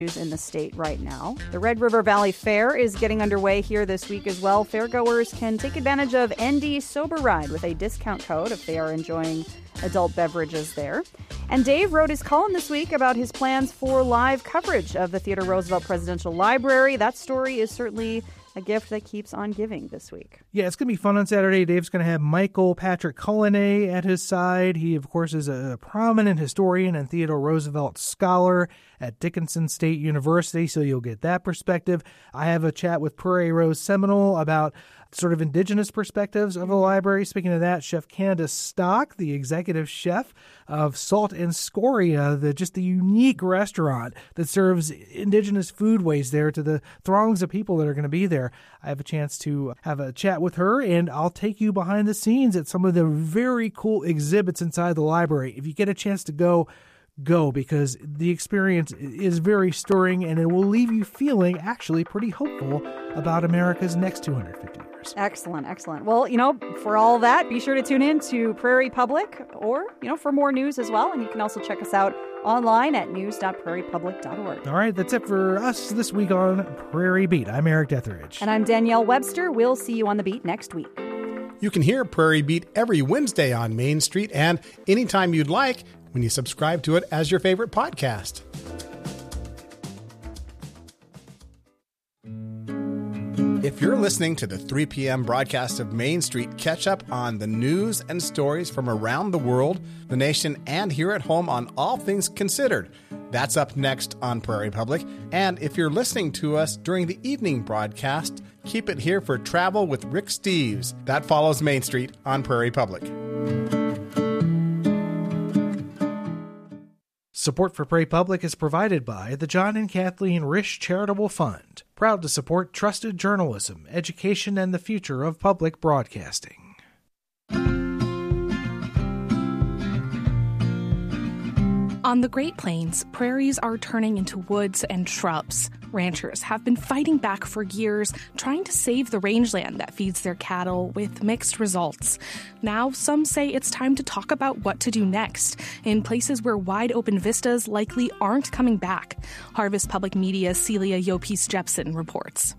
in the state right now. The Red River Valley Fair is getting underway here this week as well. Fairgoers can take advantage of ND Sober Ride with a discount code if they are enjoying adult beverages there. And Dave wrote his column this week about his plans for live coverage of the Theodore Roosevelt Presidential Library. That story is certainly a gift that keeps on giving this week. Yeah, it's going to be fun on Saturday. Dave's going to have Michael Patrick Cullinay at his side. He, of course, is a prominent historian and Theodore Roosevelt scholar at Dickinson State University, so you'll get that perspective. I have a chat with Prairie Rose Seminole about sort of indigenous perspectives of the library. Speaking of that, Chef Candace Stock, the executive chef of Salt and Scoria, the unique restaurant that serves indigenous foodways there to the throngs of people that are going to be there. I have a chance to have a chat with her, and I'll take you behind the scenes at some of the very cool exhibits inside the library. If you get a chance to go, because the experience is very stirring, and it will leave you feeling actually pretty hopeful about America's next 250 years. Excellent. Well, for all that, be sure to tune in to Prairie Public or, for more news as well. And you can also check us out online at news.prairiepublic.org. All right, that's it for us this week on Prairie Beat. I'm Eric Etheridge. And I'm Danielle Webster. We'll see you on the beat next week. You can hear Prairie Beat every Wednesday on Main Street and anytime you'd like when you subscribe to it as your favorite podcast. If you're listening to the 3 p.m. broadcast of Main Street, catch up on the news and stories from around the world, the nation, and here at home on All Things Considered. That's up next on Prairie Public. And if you're listening to us during the evening broadcast, keep it here for Travel with Rick Steves. That follows Main Street on Prairie Public. Support for Prairie Public is provided by the John and Kathleen Risch Charitable Fund, proud to support trusted journalism, education, and the future of public broadcasting. On the Great Plains, prairies are turning into woods and shrubs. Ranchers have been fighting back for years, trying to save the rangeland that feeds their cattle with mixed results. Now, some say it's time to talk about what to do next in places where wide open vistas likely aren't coming back. Harvest Public Media's Celia Yopes-Jepson reports.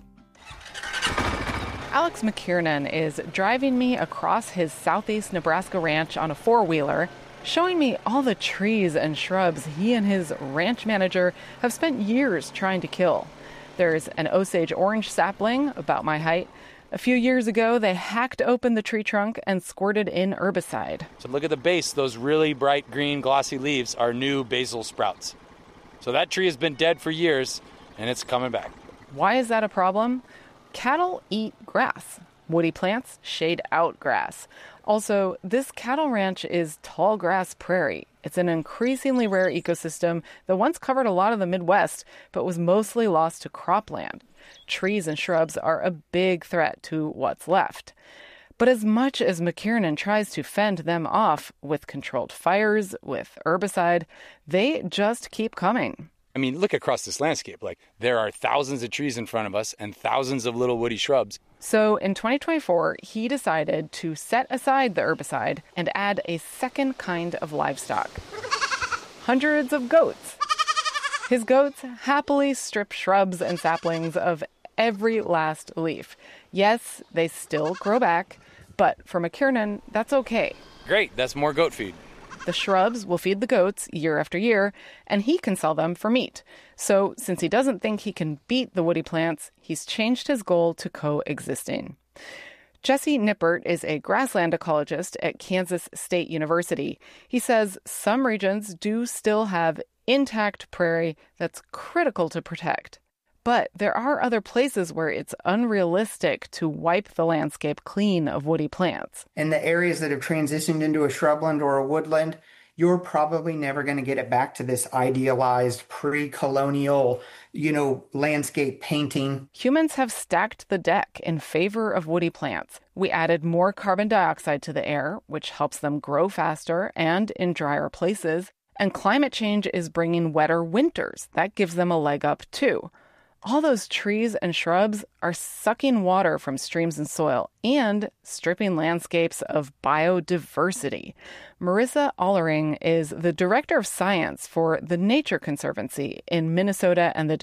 Alex McKiernan is driving me across his southeast Nebraska ranch on a four-wheeler, showing me all the trees and shrubs he and his ranch manager have spent years trying to kill. There's an Osage orange sapling about my height. A few years ago, they hacked open the tree trunk and squirted in herbicide. So look at the base. Those really bright green glossy leaves are new basil sprouts. So that tree has been dead for years, and it's coming back. Why is that a problem? Cattle eat grass. Woody plants shade out grass. Also, this cattle ranch is tall grass prairie. It's an increasingly rare ecosystem that once covered a lot of the Midwest, but was mostly lost to cropland. Trees and shrubs are a big threat to what's left. But as much as McKiernan tries to fend them off with controlled fires, with herbicide, they just keep coming. I mean, look across this landscape. There are thousands of trees in front of us and thousands of little woody shrubs. So in 2024, he decided to set aside the herbicide and add a second kind of livestock. Hundreds of goats. His goats happily strip shrubs and saplings of every last leaf. Yes, they still grow back, but for McKiernan, that's okay. Great, that's more goat feed. The shrubs will feed the goats year after year, and he can sell them for meat. So since he doesn't think he can beat the woody plants, he's changed his goal to coexisting. Jesse Nippert is a grassland ecologist at Kansas State University. He says some regions do still have intact prairie that's critical to protect. But there are other places where it's unrealistic to wipe the landscape clean of woody plants. In the areas that have transitioned into a shrubland or a woodland, you're probably never going to get it back to this idealized pre-colonial, landscape painting. Humans have stacked the deck in favor of woody plants. We added more carbon dioxide to the air, which helps them grow faster and in drier places. And climate change is bringing wetter winters. That gives them a leg up too. All those trees and shrubs are sucking water from streams and soil and stripping landscapes of biodiversity. Marissa Allering is the director of science for the Nature Conservancy in Minnesota and the